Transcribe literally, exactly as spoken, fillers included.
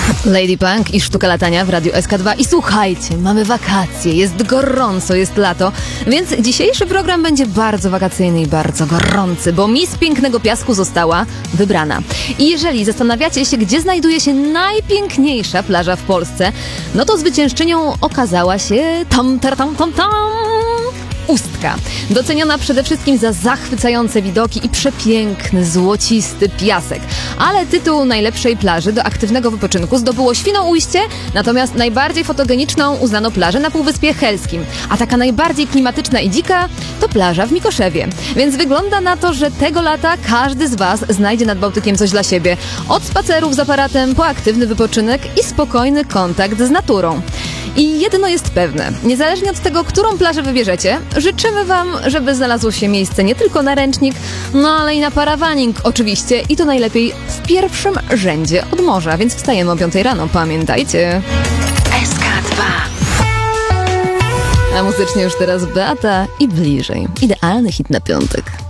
Lady Punk i Sztuka Latania w Radiu S K dwa. I słuchajcie, mamy wakacje, jest gorąco, jest lato, więc dzisiejszy program będzie bardzo wakacyjny i bardzo gorący, bo Miss Pięknego Piasku została wybrana. I jeżeli zastanawiacie się, gdzie znajduje się najpiękniejsza plaża w Polsce, no to zwyciężczynią okazała się tam, tam, tam, tam, tam. Ustka. Doceniona przede wszystkim za zachwycające widoki i przepiękny, złocisty piasek. Ale tytuł najlepszej plaży do aktywnego wypoczynku zdobyło Świnoujście, natomiast najbardziej fotogeniczną uznano plażę na Półwyspie Helskim. A taka najbardziej klimatyczna i dzika to plaża w Mikoszewie. Więc wygląda na to, że tego lata każdy z Was znajdzie nad Bałtykiem coś dla siebie. Od spacerów z aparatem po aktywny wypoczynek i spokojny kontakt z naturą. I jedno jest pewne, niezależnie od tego, którą plażę wybierzecie, życzymy Wam, żeby znalazło się miejsce nie tylko na ręcznik, no ale i na parawaning oczywiście i to najlepiej w pierwszym rzędzie od morza, więc wstajemy o piątej rano, pamiętajcie. S K dwa. A muzycznie już teraz Beata i Bliżej. Idealny hit na piątek.